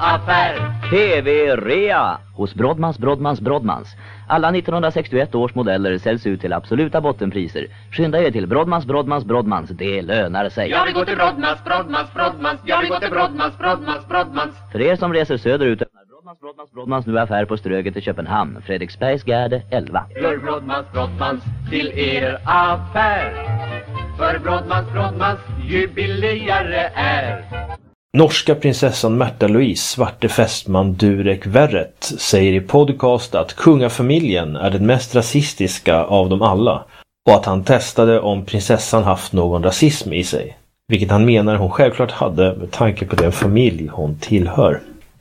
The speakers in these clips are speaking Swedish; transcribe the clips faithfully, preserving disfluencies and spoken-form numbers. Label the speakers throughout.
Speaker 1: affär.
Speaker 2: T V-rea hos Brodmans, Brodmans, Brodmans. Alla nittonhundrasextioett års modeller säljs ut till absoluta bottenpriser. Skynda er till Brodmans, Brodmans, Brodmans. Det lönar sig.
Speaker 1: Jag vill gå till Brodmans, Brodmans, Brodmans. Jag vill gå till Brodmans, Brodmans, Brodmans.
Speaker 2: För er som reser söderut öppnar Brodmans, Brodmans, Brodmans nu affär på Ströget i Köpenhamn. Fredriksbergsgärde elva.
Speaker 1: Gör Brodmans, Brodmans till er affär. För Brodmans, Brodmans ju billigare är.
Speaker 3: Norska prinsessan Märta Louise, svarte fästman Durek Verret, säger i podcast att kungafamiljen är den mest rasistiska av dem alla och att han testade om prinsessan haft någon rasism i sig, vilket han menar hon självklart hade med tanke på den familj hon tillhör.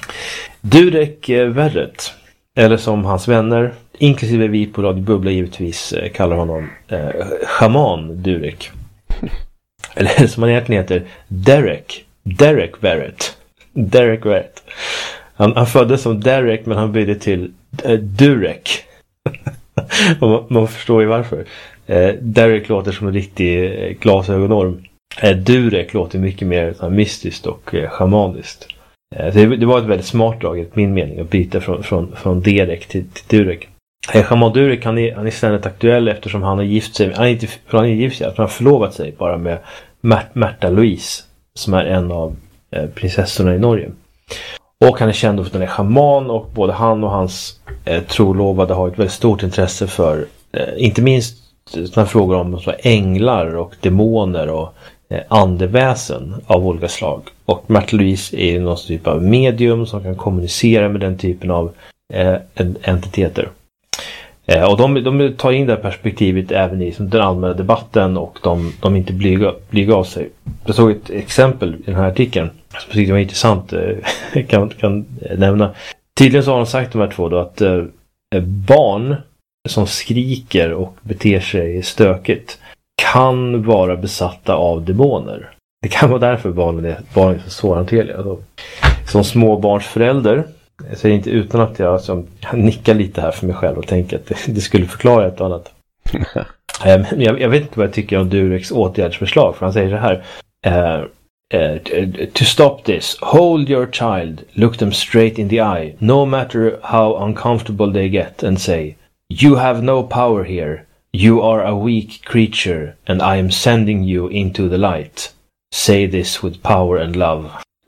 Speaker 3: Durek Verret, eller som hans vänner, inklusive vi på Radio Bubbla givetvis kallar honom eh, Shaman Durek. Eller som han egentligen heter, Derek. Derek Verret. Derek Verret. Han, han föddes som Derek men han byggde till äh, Durek. man, man förstår ju varför. Äh, Derek låter som en riktig äh, glasögonorm. Äh, Durek låter mycket mer så här, mystiskt och äh, shamaniskt. Äh, det, det var ett väldigt smart drag enligt min mening att byta från, från, från Derek till, till Durek. Äh, Shaman Durek han är, han är ständigt aktuell eftersom han har gift sig. Han är inte han är gift sig, han har förlovat sig bara med Märt, Märta Louise, som är en av eh, prinsessorna i Norge. Och han är känd för att han är shaman och både han och hans eh, trolovade har ett väldigt stort intresse för eh, inte minst sådana frågor om så änglar och demoner och eh, andeväsen av olika slag. Och Märta Louise är någon typ av medium som kan kommunicera med den typen av eh, entiteter. Eh, och de, de tar in det här perspektivet även i som den allmänna debatten och de, de inte blyga, blyga av sig. Jag såg ett exempel i den här artikeln som jag tyckte var intressant eh, kan, kan nämna. Tydligen så har de sagt de här två då att eh, barn som skriker och beter sig stökigt kan vara besatta av demoner. Det kan vara därför barnen är, barnen är så svårhanterliga. Alltså, som småbarnsförälder, jag säger inte utan att jag, alltså, jag nickar lite här för mig själv och tänker att det, det skulle förklara ett och annat. jag, jag vet inte vad jag tycker om Dureks åtgärdsförslag, för han säger så här. Uh, uh, to stop this, hold your child, look them straight in the eye, no matter how uncomfortable they get, and say, you have no power here, you are a weak creature, and I am sending you into the light. Say this with power and love.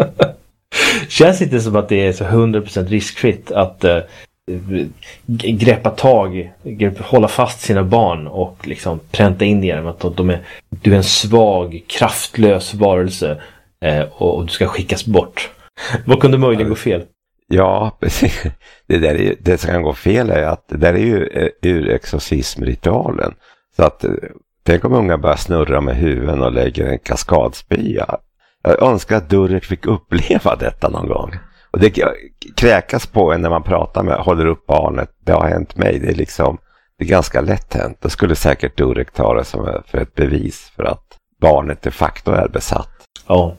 Speaker 3: Känns inte som att det är så hundra procent riskfritt att uh, greppa tag, greppa, hålla fast sina barn och liksom pränta in i dem att de är, du är en svag, kraftlös varelse eh, och, och du ska skickas bort. Vad kunde möjligen gå fel?
Speaker 4: Ja, precis. Det, där är, det som kan gå fel är att det där är ju eh, ur exorcismritualen. Så att tänk om unga börjar snurra med huvuden och lägger en kaskadspya. Jag önskar att Durek fick uppleva detta någon gång. Och det kräkas på en när man pratar med, håller upp barnet. Det har hänt mig. Det är liksom, det är ganska lätt hänt. Då skulle säkert Durek ta det som för ett bevis för att barnet de facto är besatt.
Speaker 3: Ja.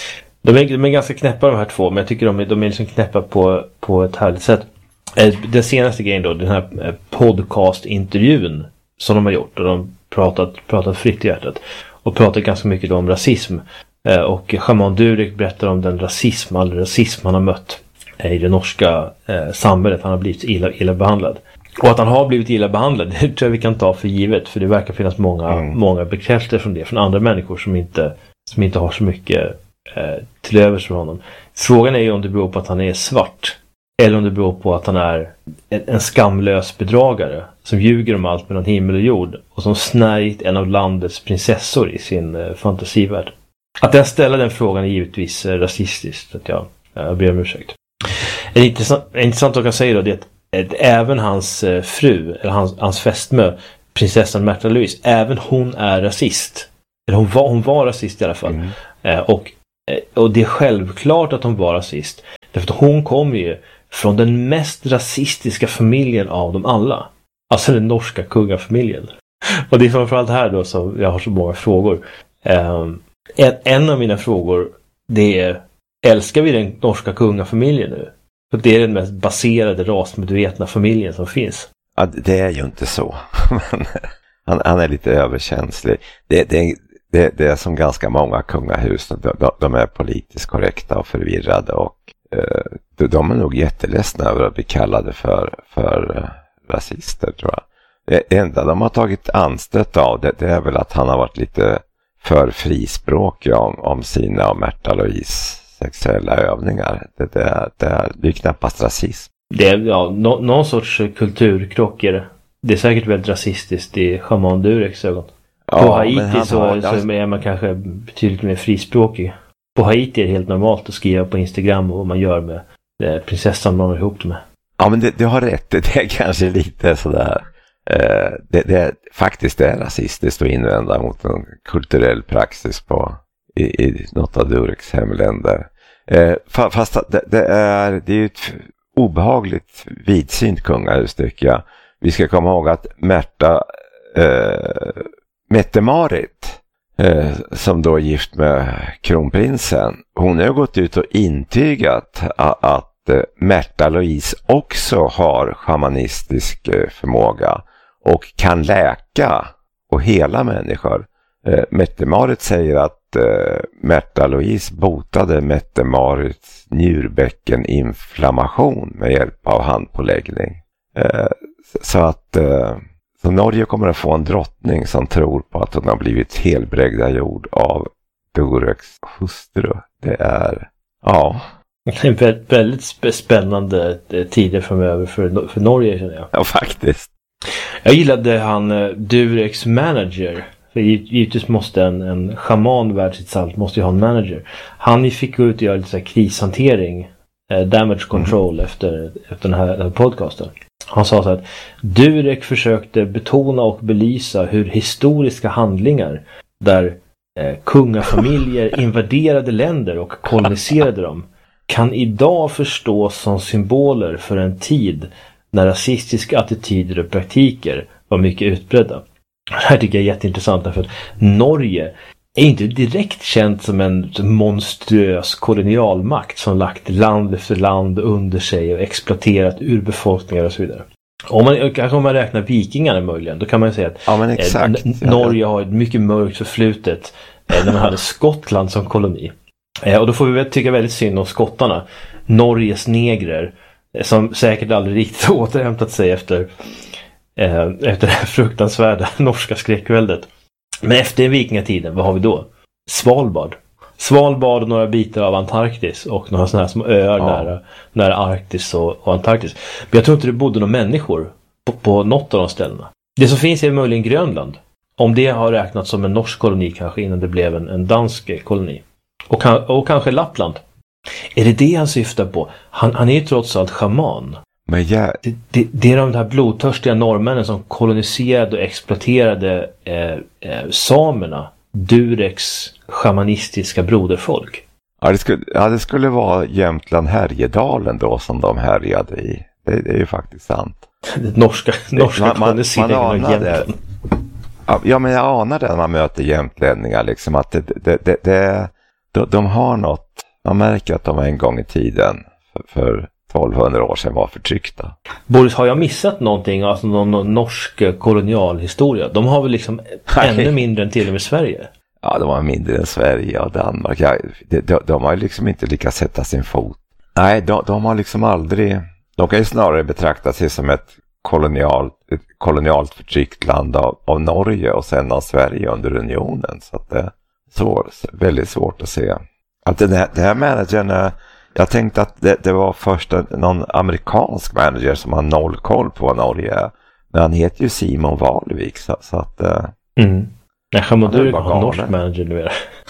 Speaker 3: De är, de är ganska knäppa de här två, men jag tycker de är, de är liksom knäppa på, på ett härligt sätt. Den senaste grejen då, den här podcast-intervjun som de har gjort. Och de pratat, pratat fritt i hjärtat. Och pratat ganska mycket om rasism. Och Shaman Durek berättar om den rasism, all rasism han har mött i det norska eh, samhället. Han har blivit illa, illa behandlad. Och att han har blivit illa behandlad, det tror jag vi kan ta för givet. För det verkar finnas många, mm. många bekräftelser från det. Från andra människor som inte, som inte har så mycket eh, till övers för honom. Frågan är ju om det beror på att han är svart. Eller om det beror på att han är en, en skamlös bedragare. Som ljuger om allt mellan himmel och jord. Och som snärjt en av landets prinsessor i sin eh, fantasivärld. Att jag ställer den frågan är givetvis eh, rasistiskt. Att jag, jag ber om ursäkt. En intressant, en intressant sak jag säger då, det är att, att även hans eh, fru, eller hans, hans fästmö, prinsessan Märta Louise, även hon är rasist. Eller hon var, hon var rasist i alla fall. Mm. Eh, och, eh, och det är självklart att hon var rasist. Därför att hon kom ju från den mest rasistiska familjen av dem alla. Alltså den norska kungafamiljen. Och det är framförallt här då som jag har så många frågor. Um, en, en av mina frågor, det är: älskar vi den norska kungafamiljen nu? För det är den mest baserade, rasmedvetna familjen som finns.
Speaker 4: Ja, det är ju inte så. han, han är lite överkänslig. Det, det, det, det är som ganska många kungahus. De, de är politiskt korrekta och förvirrade och eh, de är nog jätteledsna över att bli kallade för, för rasister, tror jag. Det enda de har tagit anstöt av det, det är väl att han har varit lite för frispråkig om, om sina och Märta Louise sexuella övningar. Det, det, det, är, det är knappast rasism.
Speaker 3: Det är ja, no, någon sorts kulturkrock är det. Det är säkert väldigt rasistiskt i Shaman Dureks ögon. På
Speaker 4: Ja,
Speaker 3: Haiti så,
Speaker 4: har,
Speaker 3: så är man kanske betydligt mer frispråkig. På Haiti är det helt normalt att skriva på Instagram vad man gör med det, prinsessan man har ihop det med.
Speaker 4: Ja, men det, du har rätt. Det är kanske lite sådär. Eh, det, det faktiskt är rasistiskt att invända mot en kulturell praxis på, i, i något av Dureks hemländer. Eh, fast det, det, är, det är ju ett obehagligt vidsynt kungahus, tycker jag. Vi ska komma ihåg att Märta eh, Mette-Marit eh, som då är gift med kronprinsen, hon har gått ut och intygat att, att eh, Märta Louise också har shamanistisk eh, förmåga och kan läka och hela människor. Eh, Mette-Marit säger att eh, Märta Louise botade Mette-Marits njurbäckeninflammation med hjälp av handpåläggning. Eh, så att eh, så Norge kommer att få en drottning som tror på att hon har blivit helbrägda jord av Dureks hustru. Det är, ja.
Speaker 3: Det är väldigt spännande tider framöver för, för Norge, känner jag.
Speaker 4: Ja, faktiskt.
Speaker 3: Jag gillade han Dureks manager. För givetvis måste en, en shaman värd sitt salt måste ju ha en manager. Han fick gå ut och göra lite så här krishantering, eh, damage control mm. efter, efter den här, den här podcasten. Han sa så att Durek försökte betona och belysa hur historiska handlingar där eh, kungafamiljer invaderade länder och koloniserade dem kan idag förstås som symboler för en tid när rasistiska attityder och praktiker var mycket utbredda. Det här tycker jag är jätteintressant, därför att Norge är inte direkt känt som en monstruös kolonialmakt som lagt land efter land under sig och exploaterat urbefolkningar och så vidare. Om man, kanske om man räknar vikingarna möjligen, då kan man säga att
Speaker 4: ja, men exakt.
Speaker 3: eh, Norge har ett mycket mörkt förflutet eh, när man hade Skottland som koloni. Eh, och då får vi väl tycka väldigt synd om skottarna. Norges negrer, eh, som säkert aldrig riktigt återhämtat sig efter, eh, efter det här fruktansvärda norska skräckväldet. Men efter vikingatiden, vad har vi då? Svalbard. Svalbard och några bitar av Antarktis och några sådana här små öar ja. nära, nära Arktis och, och Antarktis. Men jag tror inte det bodde några människor på, på något av de ställena. Det som finns är möjligen Grönland. Om det har räknats som en norsk koloni kanske innan det blev en, en dansk koloni. Och, och kanske Lappland. Är det det han syftar på? Han, han är ju trots allt shaman.
Speaker 4: Men jag...
Speaker 3: det, det, det är de här blodtörstiga norrmännen som koloniserade och exploaterade eh, eh, samerna. Dureks shamanistiska broderfolk.
Speaker 4: Ja det, skulle, ja, det skulle vara Jämtland Härjedalen då som de härjade i. Det, det är ju faktiskt sant.
Speaker 3: Det norska, norska man, koloniseringen av Jämtland.
Speaker 4: Ja, ja, men jag anar det när man möter jämtlänningar liksom att det, det, det, det, de, de har något, man märker att de en gång i tiden för, för tolvhundra år sedan var förtryckta.
Speaker 3: Boris, har jag missat någonting, alltså någon, någon norsk kolonialhistoria? De har väl liksom Nej. ännu mindre än till och med Sverige? Ja,
Speaker 4: de har mindre än Sverige och Danmark. Ja, de, de, de har liksom inte lyckats sätta sin fot. Nej, de, de har liksom aldrig... De kan ju snarare betrakta sig som ett kolonialt, ett kolonialt förtryckt land av, av Norge och sen av Sverige under unionen. Så att det är så, väldigt svårt att se. Att den här, den här managern... Jag tänkte att det, det var först en, någon amerikansk manager som har noll koll på Norge. Men han heter ju Simon Wahlvik. Så, så att...
Speaker 3: Mm. Nej, Shaman Durek har en norsk manager nu.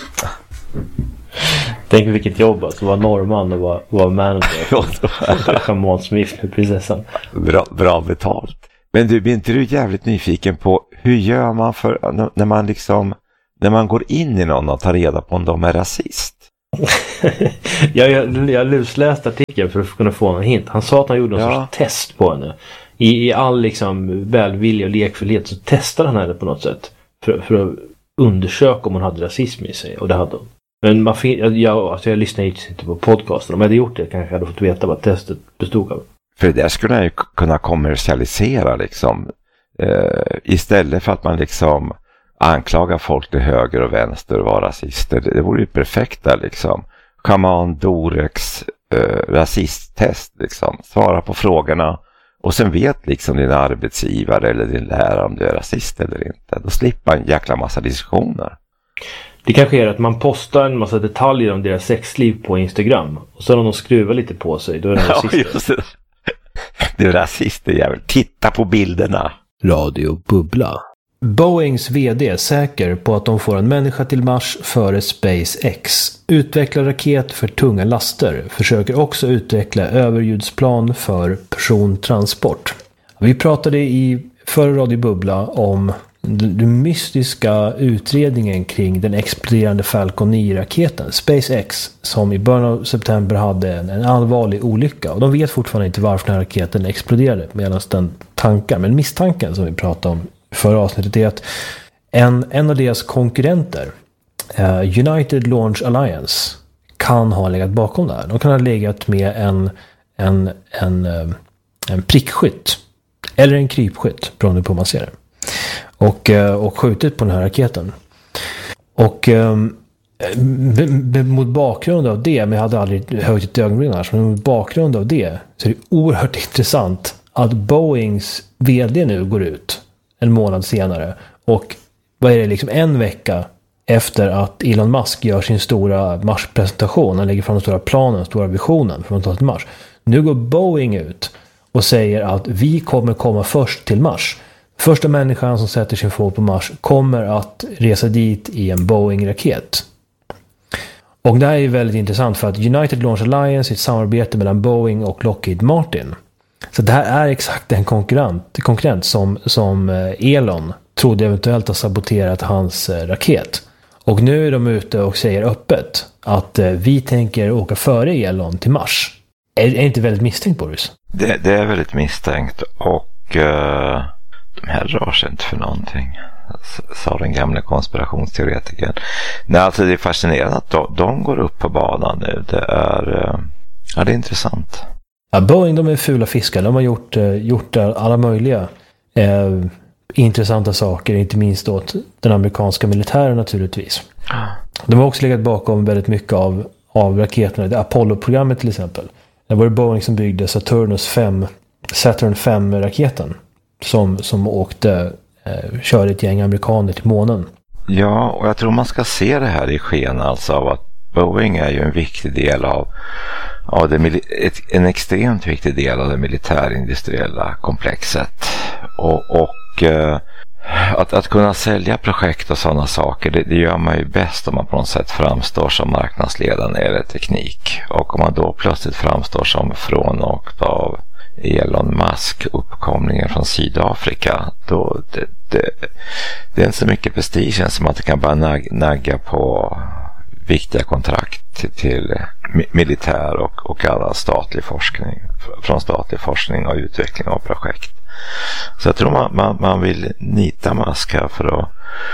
Speaker 3: Tänk vilket jobb att vara norrman och vara, vara manager. Shaman Smith med prinsessan.
Speaker 4: Bra, bra betalt. Men du, blir inte du jävligt nyfiken på hur gör man för när man liksom när man går in i någon och tar reda på om de är rasist?
Speaker 3: jag, jag, jag lusläste artikeln för att kunna få en hint. Han sa att han gjorde en ja. sorts test på henne. I, i all liksom välvilja och lekfullhet så testade han henne på något sätt. För, för att undersöka om hon hade rasism i sig. Och det hade hon. Men man fin- jag, jag, alltså jag lyssnade inte på podcasten. Om jag hade gjort det kanske jag hade fått veta vad testet bestod av.
Speaker 4: För det där skulle jag ju kunna kommersialisera liksom. Eh, istället för att man liksom anklagar folk till höger och vänster och vara rasister. Det, det vore ju perfekt där liksom. Shaman Dureks eh, rasisttest liksom. Svara på frågorna och sen vet liksom din arbetsgivare eller din lärare om du är rasist eller inte. Då slipper en jäkla massa diskussioner.
Speaker 3: Det kanske är att man postar en massa detaljer om deras sexliv på Instagram. Och så om de skruvar lite på sig, då är det rasister.
Speaker 4: Ja, just det. Det är rasister, jävel. Titta på bilderna.
Speaker 3: Radio Bubbla. Boeings vd är säker på att de får en människa till Mars före SpaceX. Utvecklar raket för tunga laster. Försöker också utveckla överljudsplan för persontransport. Vi pratade i förra Radio Bubbla om den mystiska utredningen kring den exploderande Falcon nio-raketen SpaceX, som i början av september hade en, en allvarlig olycka. Och de vet fortfarande inte varför den här raketen exploderade, medan den tankar. Men misstanken som vi pratade om i förra avsnittet är att en, en av deras konkurrenter, uh, United Launch Alliance, kan ha legat bakom det här. De kan ha legat med en, en, en, uh, en prickskytt eller en krypskytt, beroende på hur man ser det. Och, och skjutit på den här raketen. Och um, mot bakgrund av det, men jag hade aldrig höjt ett ögonbryn här, så mot bakgrund av det så är det oerhört intressant att Boeings vd nu går ut en månad senare. Och vad är det, liksom en vecka efter att Elon Musk gör sin stora Mars-presentation, han lägger fram den stora planen, den stora visionen för att ta till Mars. Nu går Boeing ut och säger att vi kommer komma först till Mars. Första människan som sätter sin fot på Mars kommer att resa dit i en Boeing-raket. Och det här är väldigt intressant för att United Launch Alliance är ett samarbete mellan Boeing och Lockheed Martin. Så det här är exakt en konkurrent, konkurrent som, som Elon trodde eventuellt har saboterat hans raket. Och nu är de ute och säger öppet att vi tänker åka före Elon till Mars. Är det inte väldigt misstänkt, Boris?
Speaker 4: Det, det är väldigt misstänkt och... Uh... De här rör sig inte för någonting, sa den gamla konspirationsteoretikern. Nej, alltså det är fascinerande att de, de går upp på banan nu. Det är, ja, det är intressant.
Speaker 3: Ja, Boeing, de är fula fiskar. De har gjort, gjort alla möjliga eh, intressanta saker, inte minst åt den amerikanska militären naturligtvis. De har också legat bakom väldigt mycket av, av raketerna. Det Apollo-programmet till exempel. Det var det Boeing som byggde Saturnus fem, Saturn fem-raketen. Som, som åkte, eh, körde ett gäng amerikaner till månen.
Speaker 4: Ja, och jag tror man ska se det här i sken alltså av att Boeing är ju en viktig del av, av det, ett, en extremt viktig del av det militärindustriella komplexet. Och, och eh, att, att kunna sälja projekt och sådana saker, det, det gör man ju bäst om man på något sätt framstår som marknadsledande eller teknik. Och om man då plötsligt framstår som frånåkt av Elon Musk, uppkomlingen från Sydafrika, då det, det, det är inte så mycket prestige som att det kan bara nag, nagga på viktiga kontrakt till, till militär och, och annan statlig forskning, från statlig forskning och utveckling av projekt. Så jag tror man, man, man vill nita Musk här för att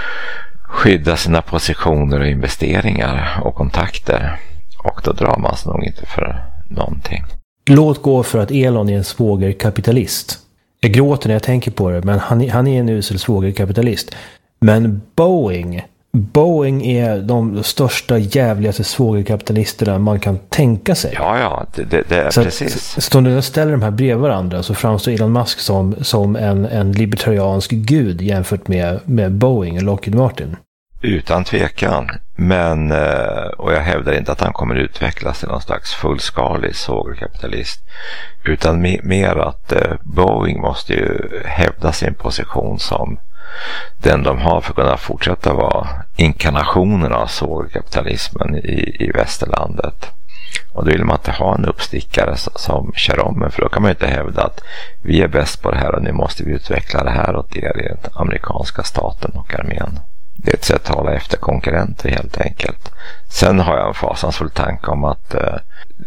Speaker 4: skydda sina positioner och investeringar och kontakter, och då drar man sig nog inte för någonting.
Speaker 3: Låt gå för att Elon är en svågerkapitalist. Jag gråter när jag tänker på det, men han, han är en usel svågerkapitalist. Men Boeing, Boeing är de största jävligaste svågerkapitalisterna man kan tänka sig.
Speaker 4: Ja, ja, det, det, det är
Speaker 3: så
Speaker 4: precis.
Speaker 3: Så när jag ställer de här bredvid varandra så framstår Elon Musk som, som en, en libertariansk gud jämfört med, med Boeing och Lockheed Martin.
Speaker 4: Utan tvekan, men och jag hävdar inte att han kommer utvecklas till någon slags fullskalig svågerkapitalist, utan me- mer att eh, Boeing måste ju hävda sin position som den de har för att kunna fortsätta vara inkarnationen av svågerkapitalismen i, i västerlandet. Och då vill man inte ha en uppstickare som, som kör om, men för då kan man ju inte hävda att vi är bäst på det här och nu måste vi utveckla det här åt er i den amerikanska staten och armén. Det är ett sätt att hålla efter konkurrenter helt enkelt. Sen har jag en fasansfull tanke om att eh,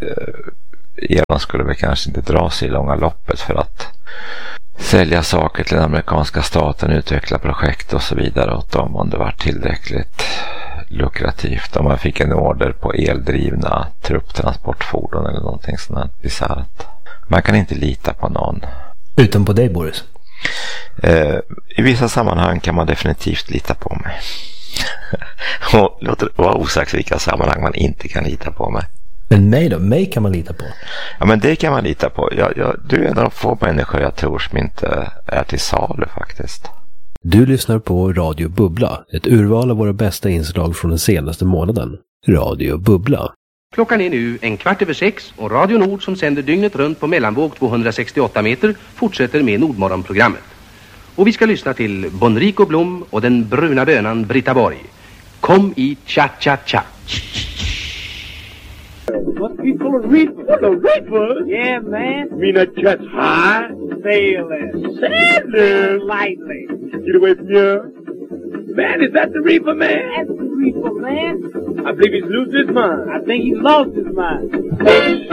Speaker 4: Elon skulle väl kanske inte dra sig i långa loppet för att sälja saker till den amerikanska staten, utveckla projekt och så vidare åt dem om det var tillräckligt lukrativt. Om man fick en order på eldrivna trupptransportfordon eller någonting sånt bisarrt. Man kan inte lita på någon.
Speaker 3: Utom på dig, Boris.
Speaker 4: Eh, I vissa sammanhang kan man definitivt lita på mig. Och låt det vara osagt vilka sammanhang man inte kan lita på mig.
Speaker 3: Men mig då? Mig kan man lita på?
Speaker 4: Ja, men det kan man lita på. Jag, jag, du är en av de få människor jag tror som inte är till salu faktiskt.
Speaker 3: Du lyssnar på Radio Bubbla, ett urval av våra bästa inslag från den senaste månaden. Radio Bubbla.
Speaker 5: Klockan är nu en kvart över sex och Radio Nord som sänder dygnet runt på mellanvåg tvåhundrasextioåtta meter fortsätter med Nordmorgonprogrammet. Och vi ska lyssna till Bonrico Blom och den bruna bönan Britta Borg. Kom i cha-cha-cha.
Speaker 6: Must be full of reefers. Full of reefers? Yeah, man. Mean I catch high, sailing, sailing lightly. Get away from here. Man, is that the reefer, man? That's the reefer, man. I believe he's losing his mind. I think he's lost his mind.